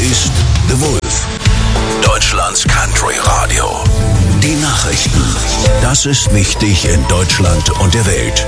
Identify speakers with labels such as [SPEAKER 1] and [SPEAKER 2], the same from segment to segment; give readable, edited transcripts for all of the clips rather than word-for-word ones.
[SPEAKER 1] ist The Wolf, Deutschlands Country Radio. Die Nachrichten. Das ist wichtig in Deutschland und der Welt.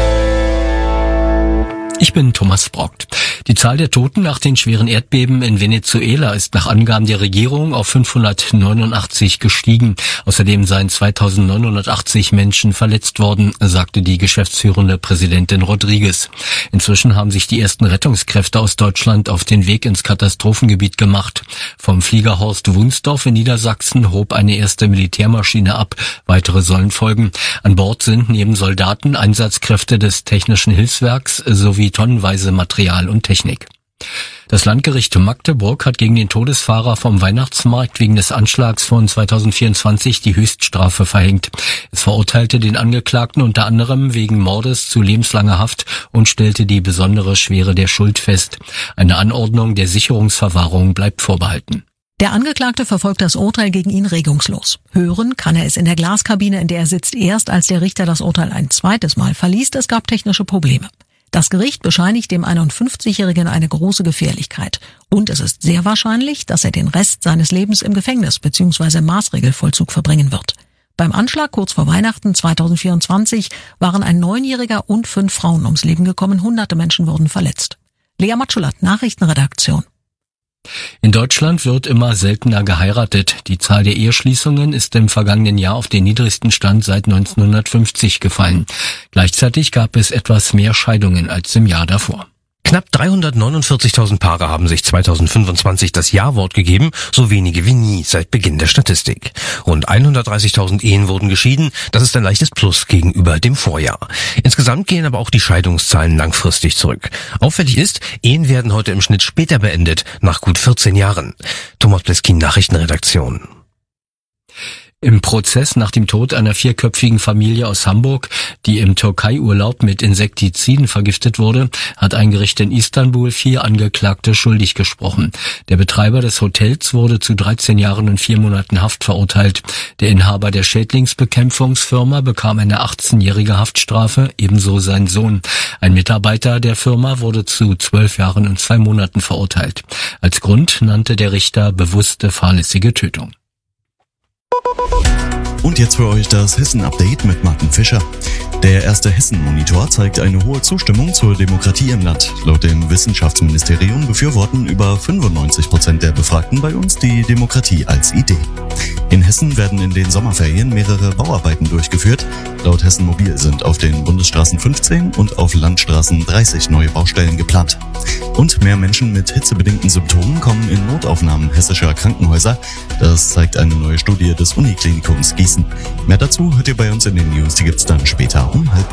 [SPEAKER 2] Ich bin Thomas Brockt. Die Zahl der Toten nach den schweren Erdbeben in Venezuela ist nach Angaben der Regierung auf 589 gestiegen. Außerdem seien 2980 Menschen verletzt worden, sagte die geschäftsführende Präsidentin Rodriguez. Inzwischen haben sich die ersten Rettungskräfte aus Deutschland auf den Weg ins Katastrophengebiet gemacht. Vom Flieger Horst Wunsdorf in Niedersachsen hob eine erste Militärmaschine ab. Weitere sollen folgen. An Bord sind neben Soldaten Einsatzkräfte des Technischen Hilfswerks sowie tonnenweise Material und Technik. Das Landgericht Magdeburg hat gegen den Todesfahrer vom Weihnachtsmarkt wegen des Anschlags von 2024 die Höchststrafe verhängt. Es verurteilte den Angeklagten unter anderem wegen Mordes zu lebenslanger Haft und stellte die besondere Schwere der Schuld fest. Eine Anordnung der Sicherungsverwahrung bleibt vorbehalten.
[SPEAKER 3] Der Angeklagte verfolgt das Urteil gegen ihn regungslos. Hören kann er es in der Glaskabine, in der er sitzt, erst als der Richter das Urteil ein zweites Mal verliest. Es gab technische Probleme. Das Gericht bescheinigt dem 51-Jährigen eine große Gefährlichkeit. Und es ist sehr wahrscheinlich, dass er den Rest seines Lebens im Gefängnis bzw. Maßregelvollzug verbringen wird. Beim Anschlag kurz vor Weihnachten 2024 waren ein 9-Jähriger und 5 Frauen ums Leben gekommen. Hunderte Menschen wurden verletzt. Lea Matschulat, Nachrichtenredaktion.
[SPEAKER 2] In Deutschland wird immer seltener geheiratet. Die Zahl der Eheschließungen ist im vergangenen Jahr auf den niedrigsten Stand seit 1950 gefallen. Gleichzeitig gab es etwas mehr Scheidungen als im Jahr davor.
[SPEAKER 4] Knapp 349.000 Paare haben sich 2025 das Ja-Wort gegeben, so wenige wie nie seit Beginn der Statistik. Rund 130.000 Ehen wurden geschieden, das ist ein leichtes Plus gegenüber dem Vorjahr. Insgesamt gehen aber auch die Scheidungszahlen langfristig zurück. Auffällig ist, Ehen werden heute im Schnitt später beendet, nach gut 14 Jahren. Thomas Pleskin, Nachrichtenredaktion.
[SPEAKER 2] Im Prozess nach dem Tod einer 4-köpfigen Familie aus Hamburg, die im Türkei-Urlaub mit Insektiziden vergiftet wurde, hat ein Gericht in Istanbul 4 Angeklagte schuldig gesprochen. Der Betreiber des Hotels wurde zu 13 Jahren und 4 Monaten Haft verurteilt. Der Inhaber der Schädlingsbekämpfungsfirma bekam eine 18-jährige Haftstrafe, ebenso sein Sohn. Ein Mitarbeiter der Firma wurde zu 12 Jahren und 2 Monaten verurteilt. Als Grund nannte der Richter bewusste fahrlässige Tötung.
[SPEAKER 5] Und jetzt für euch das Hessen-Update mit Martin Fischer. Der erste Hessen-Monitor zeigt eine hohe Zustimmung zur Demokratie im Land. Laut dem Wissenschaftsministerium befürworten über 95% der Befragten bei uns die Demokratie als Idee. In Hessen werden in den Sommerferien mehrere Bauarbeiten durchgeführt. Laut Hessen Mobil sind auf den Bundesstraßen 15 und auf Landstraßen 30 neue Baustellen geplant. Und mehr Menschen mit hitzebedingten Symptomen kommen in Notaufnahmen hessischer Krankenhäuser. Das zeigt eine neue Studie des Uniklinikums Gießen. Mehr dazu hört ihr bei uns in den News, die gibt's dann später um 12:30.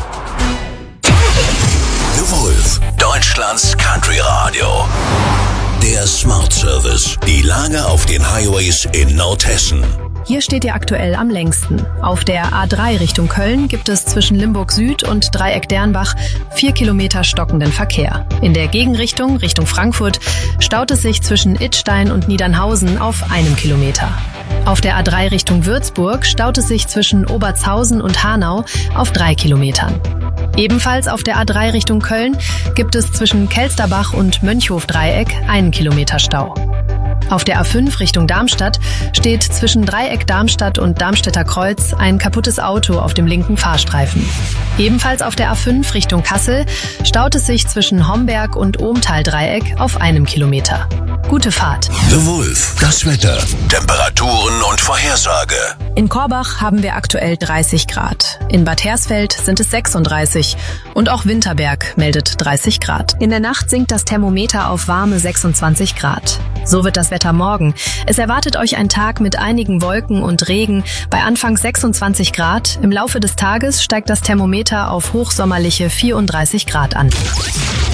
[SPEAKER 1] The Wolf, Deutschlands Country Radio. Der Smart Service. Die Lage auf den Highways in Nordhessen.
[SPEAKER 6] Hier steht ihr aktuell am längsten. Auf der A3 Richtung Köln gibt es zwischen Limburg Süd und Dreieck Dernbach 4 Kilometer stockenden Verkehr. In der Gegenrichtung, Richtung Frankfurt, staut es sich zwischen Idstein und Niedernhausen auf 1 Kilometer. Auf der A3 Richtung Würzburg staut es sich zwischen Obertshausen und Hanau auf 3 Kilometern. Ebenfalls auf der A3 Richtung Köln gibt es zwischen Kelsterbach und Mönchhof-Dreieck 1 Kilometer Stau. Auf der A5 Richtung Darmstadt steht zwischen Dreieck Darmstadt und Darmstädter Kreuz ein kaputtes Auto auf dem linken Fahrstreifen. Ebenfalls auf der A5 Richtung Kassel staut es sich zwischen Homberg und Ohmtal-Dreieck auf 1 Kilometer. Gute Fahrt.
[SPEAKER 1] The Wolf, das Wetter, Temperaturen und Vorhersage.
[SPEAKER 6] In Korbach haben wir aktuell 30 Grad. In Bad Hersfeld sind es 36 und auch Winterberg meldet 30 Grad. In der Nacht sinkt das Thermometer auf warme 26 Grad. So wird das Wetter morgen. Es erwartet euch ein Tag mit einigen Wolken und Regen bei anfangs 26 Grad. Im Laufe des Tages steigt das Thermometer auf hochsommerliche 34 Grad an.